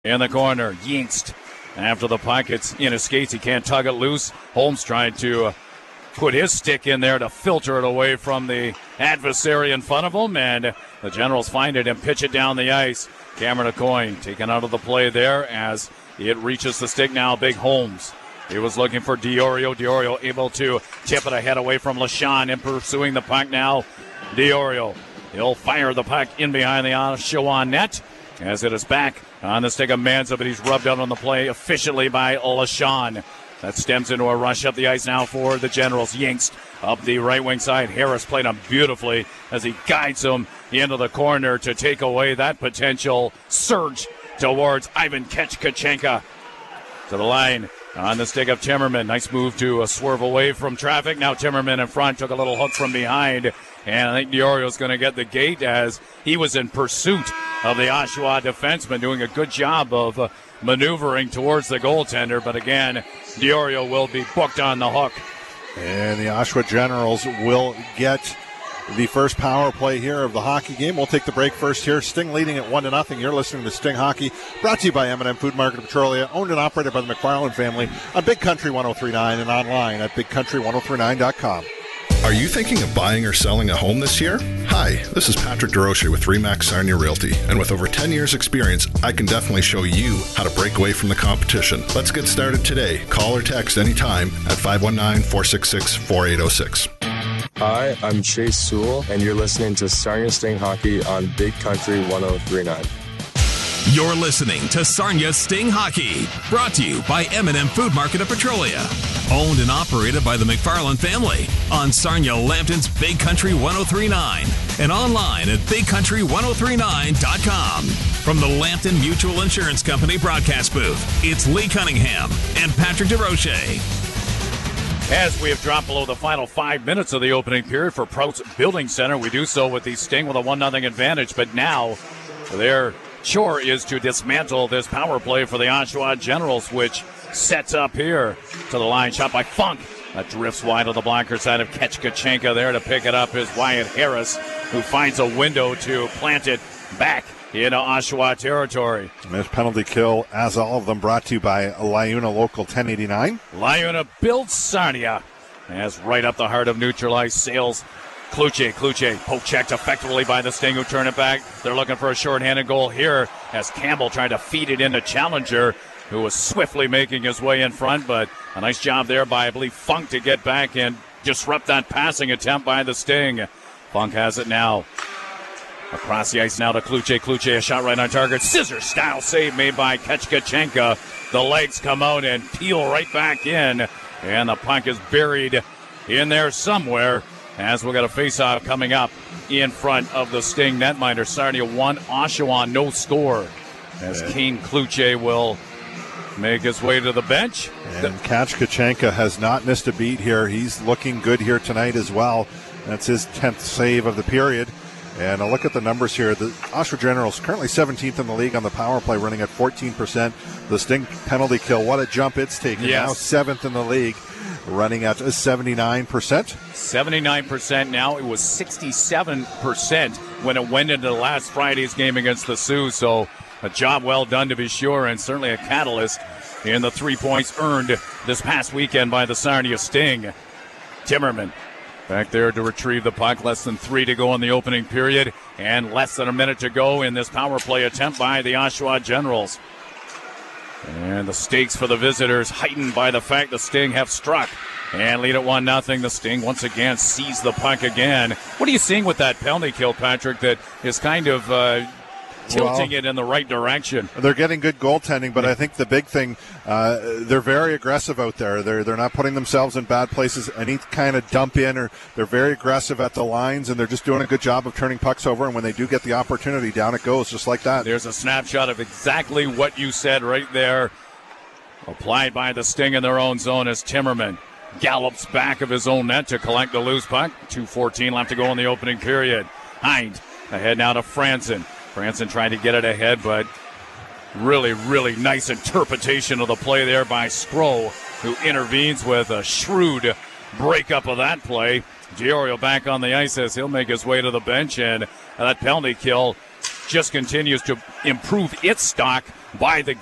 In the corner, Yingst after the puck. It's in his skates. He can't tug it loose. Holmes trying to put his stick in there to filter it away from the adversary in front of him, and the Generals find it and pitch it down the ice. Cameron Aucoin taken out of the play there as it reaches the stick now. Big Holmes. He was looking for Diorio. Diorio able to tip it ahead away from LaShawn and pursuing the puck now. Diorio. He'll fire the puck in behind the Oshawa net as it is back on the stick of Manza, but he's rubbed out on the play efficiently by LaShawn. That stems into a rush up the ice now for the Generals. Yingst up the right wing side. Harris played him beautifully as he guides him into the corner to take away that potential surge towards Ivan Kechkachenka. To the line on the stick of Timmerman. Nice move to swerve away from traffic. Now Timmerman in front took a little hook from behind. And I think Diorio's going to get the gate as he was in pursuit of the Oshawa defenseman, doing a good job of maneuvering towards the goaltender. But again, Diorio will be booked on the hook. And the Oshawa Generals will get the first power play here of the hockey game. We'll take the break first here. Sting leading at 1-0. You're listening to Sting Hockey, brought to you by M&M Food Market of Petrolia, owned and operated by the McFarland family on Big Country 103.9 and online at bigcountry1039.com. Are you thinking of buying or selling a home this year? Hi, this is Patrick DeRoche with RE/MAX Sarnia Realty, and with over 10 years experience, I can definitely show you how to break away from the competition. Let's get started today. Call or text anytime at 519-466-4806. Hi, I'm Chase Sewell, and you're listening to Sarnia Sting Hockey on Big Country 103.9. You're listening to Sarnia Sting Hockey, brought to you by M&M Food Market of Petrolia, owned and operated by the McFarland family on Sarnia Lambton's Big Country 103.9 and online at bigcountry1039.com. From the Lambton Mutual Insurance Company broadcast booth, it's Lee Cunningham and Patrick DeRoche. As we have dropped below the final 5 minutes of the opening period for Prout's Building Center, we do so with the Sting with a 1-0 advantage, but now their chore is to dismantle this power play for the Oshawa Generals, which sets up here to the line. Shot by Funk. That drifts wide of the blocker side of Kechkachenka. There to pick it up is Wyatt Harris, who finds a window to plant it back into Oshawa territory. This penalty kill, as all of them, brought to you by Liuna Local 1089. Liuna builds Sarnia. As right up the heart of neutral ice sails Kluche poke checked effectively by the Sting, who turn it back. They're looking for a shorthanded goal here as Campbell tried to feed it into Challenger, who was swiftly making his way in front, but a nice job there by, I believe, Funk to get back and disrupt that passing attempt by the Sting. Funk has it now. Across the ice now to Kluche. Kluche, a shot right on target. Scissor-style save made by Kechkachenka. The legs come out and peel right back in, and the puck is buried in there somewhere. As we've got a face-off coming up in front of the Sting netminder. Sarnia 1, Oshawa no score. As Kane Kluche will make his way to the bench. And Kechkachenka has not missed a beat here. He's looking good here tonight as well. That's his 10th save of the period. And a look at the numbers here. The Oshawa Generals currently 17th in the league on the power play, running at 14%. The Sting penalty kill, what a jump it's taken. Yes. Now 7th in the league, running at 79%. 79% now. It was 67% when it went into last Friday's game against the Sioux. So a job well done, to be sure, and certainly a catalyst in the 3 points earned this past weekend by the Sarnia Sting. Timmerman back there to retrieve the puck. Less than 3 to go in the opening period, and less than a minute to go in this power play attempt by the Oshawa Generals. And the stakes for the visitors heightened by the fact the Sting have struck and lead at 1-0. The Sting once again seize the puck again. What are you seeing with that penalty kill, Patrick, that is kind of tilting it in the right direction? They're getting good goaltending, but I think the big thing, they're very aggressive out there. They're not putting themselves in bad places. Any kind of dump in, or they're very aggressive at the lines, and they're just doing a good job of turning pucks over. And when they do get the opportunity, down it goes, just like that. There's a snapshot of exactly what you said right there, applied by the Sting in their own zone as Timmerman gallops back of his own net to collect the loose puck. 2:14 left to go in the opening period. Hind ahead now to Franson. Franson trying to get it ahead, but really, really nice interpretation of the play there by Spro, who intervenes with a shrewd breakup of that play. Diorio back on the ice as he'll make his way to the bench, and that penalty kill just continues to improve its stock by the